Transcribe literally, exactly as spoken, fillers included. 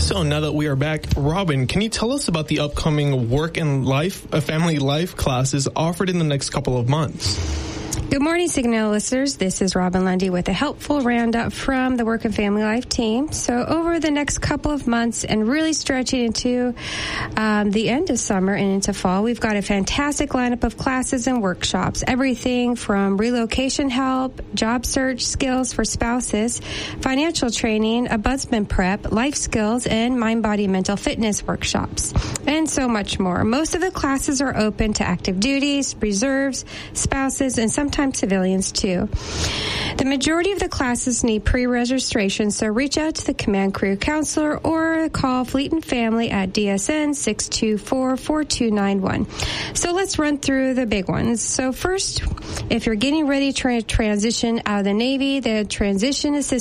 So now that we are back, Robin, can you tell us about the upcoming work and life, uh, family life classes offered in the next couple of months? Good morning, Signal listeners. This is Robin Lundy with a helpful roundup from the Work and Family Life team. So over the next couple of months and really stretching into um, the end of summer and into fall, we've got a fantastic lineup of classes and workshops. Everything from relocation help, job search skills for spouses, financial training, ombudsman prep, life skills, and mind, body, mental fitness workshops, and so much more. Most of the classes are open to active duties, reserves, spouses, and sometimes civilians too. The majority of the classes need pre-registration, so reach out to the Command Career Counselor or call Fleet and Family at D S N six two four, four two nine one. So let's run through the big ones. So first, if you're getting ready to transition out of the Navy, the Transition Assistance